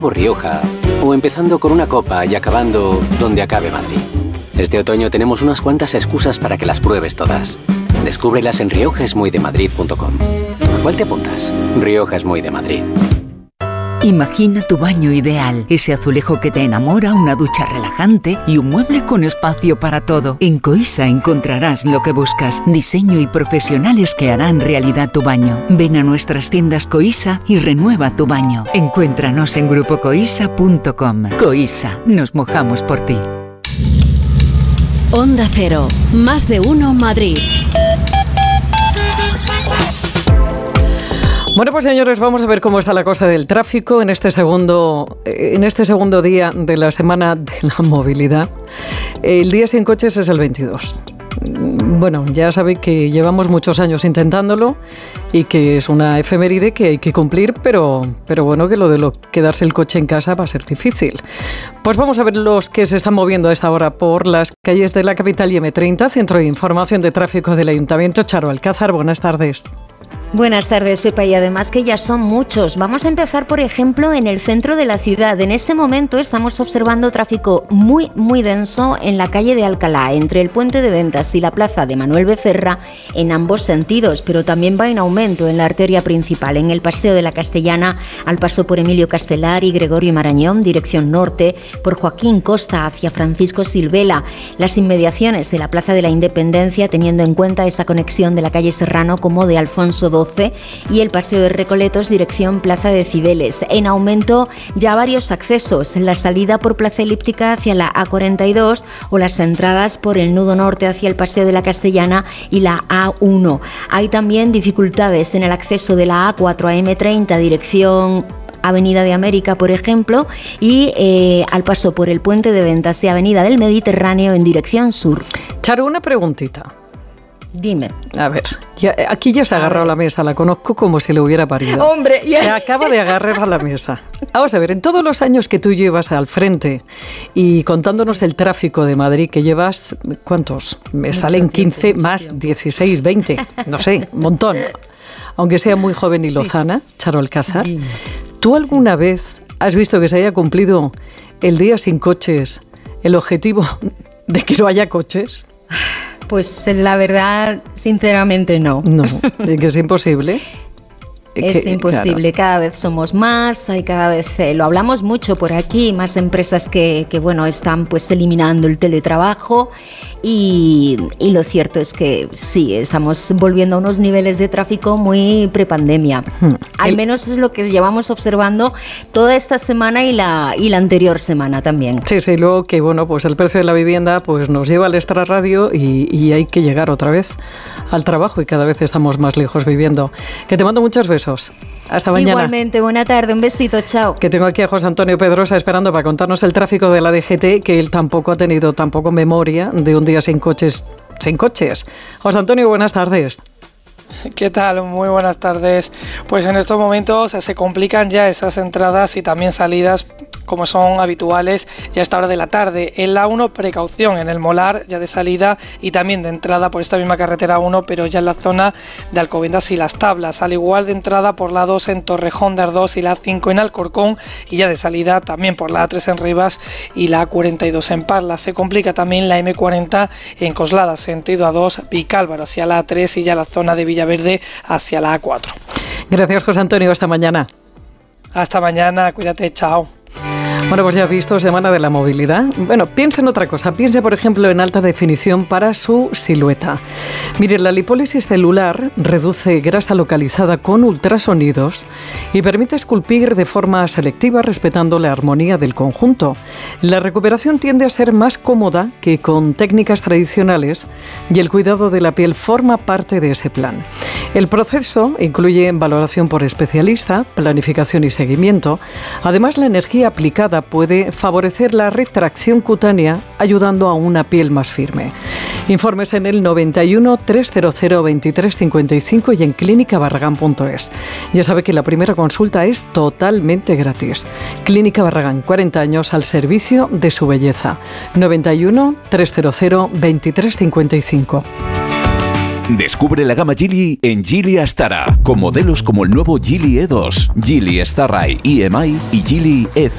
Rioja, o empezando con una copa y acabando donde acabe Madrid. Este otoño tenemos unas cuantas excusas para que las pruebes todas. Descúbrelas en riojaesmuydemadrid.com. ¿A cuál te apuntas? Rioja es muy de Madrid. Imagina tu baño ideal, ese azulejo que te enamora, una ducha relajante y un mueble con espacio para todo. En Coisa encontrarás lo que buscas, diseño y profesionales que harán realidad tu baño. Ven a nuestras tiendas Coisa y renueva tu baño. Encuéntranos en grupocoisa.com. Coisa, nos mojamos por ti. Onda Cero, más de uno Madrid. Bueno, pues señores, vamos a ver cómo está la cosa del tráfico en este segundo día de la semana de la movilidad. El día sin coches es el 22. Bueno, ya sabéis que llevamos muchos años intentándolo y que es una efeméride que hay que cumplir, pero bueno, que lo de quedarse el coche en casa va a ser difícil. Pues vamos a ver los que se están moviendo a esta hora por las calles de la capital y M30, Centro de Información de Tráfico del Ayuntamiento. Charo Alcázar, buenas tardes. Buenas tardes, Pepa, y además que ya son muchos. Vamos a empezar, por ejemplo, en el centro de la ciudad. En este momento estamos observando tráfico muy denso en la calle de Alcalá, entre el Puente de Ventas y la plaza de Manuel Becerra, en ambos sentidos, pero también va en aumento en la arteria principal, en el Paseo de la Castellana, al paso por Emilio Castelar y Gregorio Marañón, dirección norte, por Joaquín Costa hacia Francisco Silvela, las inmediaciones de la Plaza de la Independencia, teniendo en cuenta esa conexión de la calle Serrano como de Alfonso XII, y el Paseo de Recoletos, dirección Plaza de Cibeles. En aumento ya varios accesos, la salida por Plaza Elíptica hacia la A42 o las entradas por el nudo norte hacia el Paseo de la Castellana y la A1. Hay también dificultades en el acceso de la A4 a M30, dirección Avenida de América, por ejemplo, y al paso por el Puente de Ventas y Avenida del Mediterráneo en dirección sur. Charo, una preguntita. Dime. A ver, aquí ya se ha agarrado la mesa, la conozco como si le hubiera parido. ¡Hombre! Se acaba de agarrar a la mesa. Vamos a ver, en todos los años que tú llevas al frente y contándonos el tráfico de Madrid, que llevas, ¿cuántos? Me salen 15 más 16, 20, no sé, un montón. Aunque sea muy joven y lozana, Charo Alcázar, ¿tú alguna vez has visto que se haya cumplido el día sin coches, el objetivo de que no haya coches? Pues la verdad, sinceramente no. No, es que es imposible. Es imposible, claro. Cada vez somos más, hay cada vez, lo hablamos mucho por aquí, más empresas que bueno, están pues eliminando el teletrabajo y lo cierto es que sí, estamos volviendo a unos niveles de tráfico muy prepandemia. Al menos es lo que llevamos observando toda esta semana y la anterior semana también. Sí, luego que bueno, pues el precio de la vivienda pues nos lleva al extrarradio y hay que llegar otra vez al trabajo y cada vez estamos más lejos viviendo. Que te mando muchos besos. Hasta mañana. Igualmente, buena tarde, un besito, chao. Que tengo aquí a José Antonio Pedrosa esperando para contarnos el tráfico de la DGT, que él tampoco ha tenido memoria de un día sin coches. José Antonio, buenas tardes. ¿Qué tal? Muy buenas tardes. Pues en estos momentos se complican ya esas entradas y también salidas como son habituales ya a esta hora de la tarde. En la 1, precaución en el Molar, ya de salida y también de entrada por esta misma carretera 1, pero ya en la zona de Alcobendas y Las Tablas, al igual de entrada por la 2 en Torrejón de Ardós y la 5 en Alcorcón, y ya de salida también por la A3 en Rivas y la A42 en Parla. Se complica también la M40 en Coslada, sentido A2, Vicálvaro hacia la A3 y ya la zona de Villaverde hacia la A4. Gracias, José Antonio, hasta mañana. Hasta mañana, cuídate, chao. Bueno, pues ya has visto, Semana de la Movilidad. Bueno, piensa en otra cosa. Piensa, por ejemplo, en alta definición para su silueta. Mire, la lipólisis celular reduce grasa localizada con ultrasonidos y permite esculpir de forma selectiva respetando la armonía del conjunto. La recuperación tiende a ser más cómoda que con técnicas tradicionales y el cuidado de la piel forma parte de ese plan. El proceso incluye valoración por especialista, planificación y seguimiento. Además, la energía aplicada puede favorecer la retracción cutánea, ayudando a una piel más firme. Informes en el 91 300 2355 y en clínicabarragán.es. Ya sabe que la primera consulta es totalmente gratis. Clínica Barragán, 40 años al servicio de su belleza. 91 300 2355. Descubre la gama Geely en Geely Astara, con modelos como el nuevo Geely E2, Geely Starride EMI y Geely EC